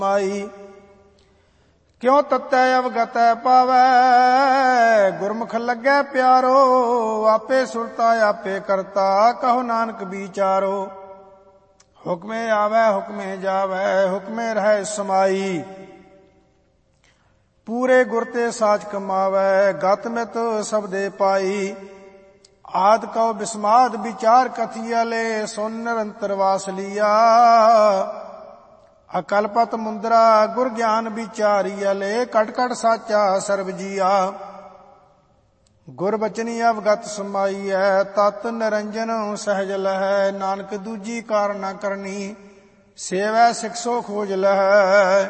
ਮਾਈ। ਕਿਉ ਤਤੈ ਅਵਗਤੈ ਪਾਵੈ, ਗੁਰਮੁਖ ਲੱਗੈ ਪਿਆਰੋ। ਆਪੇ ਸੁਰਤਾ ਆਪੇ ਕਰਤਾ, ਕਹੋ ਨਾਨਕ ਵਿਚਾਰੋ। ਹੁਕਮੇ ਆਵੈ ਹੁਕਮੇ ਜਾਵੈ, ਹੁਕਮੇ ਰਹਿ ਸਮਾਈ। ਪੂਰੇ ਗੁਰ ਤੇ ਸਾਚ ਕਮਾਵੈ, ਗਤ ਮਿਤ ਸਬਦੇ ਪਾਈ। ਆਦ ਕਉ ਬਿਸਮਾਦ ਵਿਚਾਰ ਕਥੀਆ ਲੈ, ਸੁਨ ਨਿਰੰਤਰ ਵਾਸ ਲੀਆ। ਅਕਲਪਤ ਮੁੰਦਰਾ ਗੁਰ ਗਿਆਨ ਵਿਚਾਰੀਆ ਲੈ, ਕਟ ਕਟ ਸਾਚਾ ਸਰਬ ਜੀਆ। ਗੁਰ ਬਚਨੀ ਅਵਗਤ ਸਮਾਈਐ, ਤਤ ਨਿਰੰਜਨ ਸਹਿਜ ਲਹੈ। ਨਾਨਕ ਦੂਜੀ ਕਾਰ ਨ ਕਰਨੀ, ਸੇਵੈ ਸਿਕਸੋ ਖੋਜ ਲਹੈ।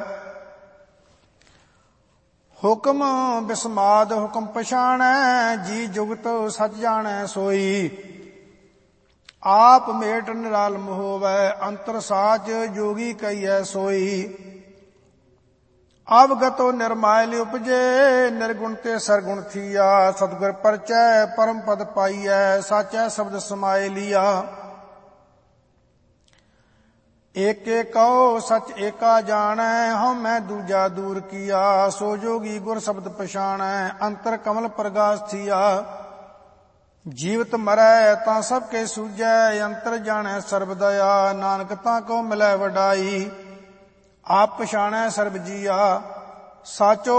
ਹੁਕਮ ਬਿਸਮਾਦ ਹੁਕਮ ਪਛਾਣੈ, ਜੀ ਜੁਗਤ ਸਚ ਜਾਣੈ ਸੋਈ। ਆਪ ਮੇਟ ਨਿਰਾਲਮ ਹੋਵੈ, ਅੰਤਰ ਸਾਚ ਜੋਗੀ ਕਹੀਐ ਸੋਈ। ਅਵਗਤੋ ਨਿਰਮਾਇਲ ਉਪਜੇ, ਨਿਰਗੁਣ ਤੇ ਸਰਗੁਣ ਥੀਆ। ਸਤਿਗੁਰ ਪਰਚੈ ਪਰਮ ਪਦ ਪਾਈਐ, ਸਾਚੈ ਸ਼ਬਦ ਸਮਾਏ ਲੀਆ। ਏਕੇ ਕਉ ਸਚ ਏਕਾ ਜਾਣੈ, ਹਉਮੈ ਦੂਜਾ ਦੂਰ ਕੀਆ। ਸੋ ਜੋਗੀ ਗੁਰ ਸ਼ਬਦ ਪਛਾਣੈ, ਅੰਤਰ ਕਮਲ ਪ੍ਰਗਾਸ ਥੀਆ। ਜੀਵਤ ਮਰੈ ਤਾਂ ਸਭ ਕੇ ਸੂਝੈ, ਅੰਤਰ ਜਾਣੈ ਸਰਬ ਦਇਆ। ਨਾਨਕ ਤਾਂ ਕੋ ਮਿਲੈ ਵਡਾਈ, ਆਪ ਪਛਾਣੈ ਸਰਬ ਜੀਆ। ਸਾਚੋ